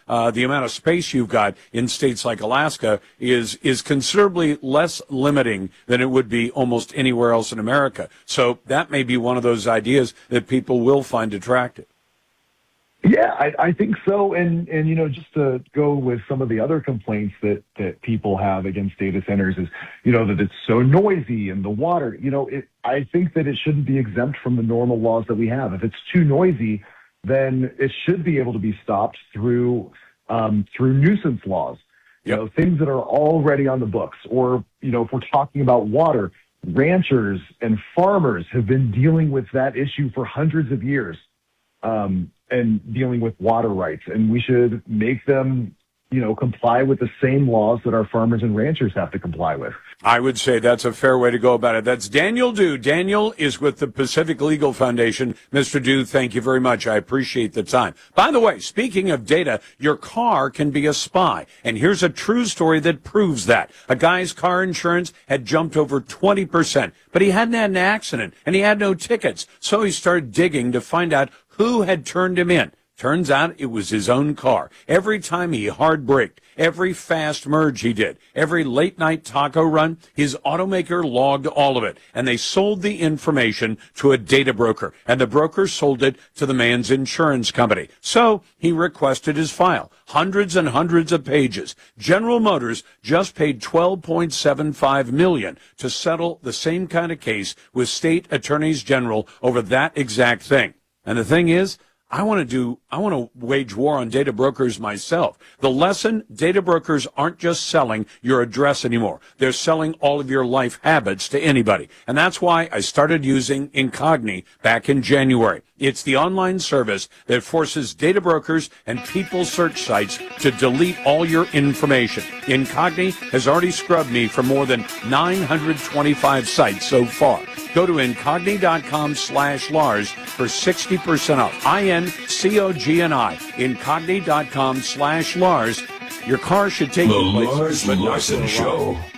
the amount of space you've got in states like Alaska is considerably less limiting than it would be almost anywhere else in America. So that may be one of those ideas that people will find attractive. Yeah, I think so. And just to go with some of the other complaints that people have against data centers is, that it's so noisy and the water, I think that it shouldn't be exempt from the normal laws that we have. If it's too noisy, then it should be able to be stopped through nuisance laws, things that are already on the books. Or, if we're talking about water, ranchers and farmers have been dealing with that issue for hundreds of years. And dealing with water rights. And we should make them, comply with the same laws that our farmers and ranchers have to comply with. I would say that's a fair way to go about it. That's Daniel Dew. Daniel is with the Pacific Legal Foundation. Mr. Dew, thank you very much. I appreciate the time. By the way, speaking of data, your car can be a spy. And here's a true story that proves that. A guy's car insurance had jumped over 20%, but he hadn't had an accident and he had no tickets. So he started digging to find out who had turned him in. Turns out it was his own car. Every time he hard braked, every fast merge he did, every late night taco run, his automaker logged all of it. And they sold the information to a data broker. And the broker sold it to the man's insurance company. So he requested his file. Hundreds and hundreds of pages. General Motors just paid $12.75 million to settle the same kind of case with state attorneys general over that exact thing. And the thing is, I want to wage war on data brokers myself. The lesson, data brokers aren't just selling your address anymore. They're selling all of your life habits to anybody. And that's why I started using Incogni back in January. It's the online service that forces data brokers and people search sites to delete all your information. Incogni has already scrubbed me from more than 925 sites so far. Go to Incogni.com/Lars for 60% off. INCOGNI. Incogni.com/Lars. Your car should take The you places. Lars Larson Show.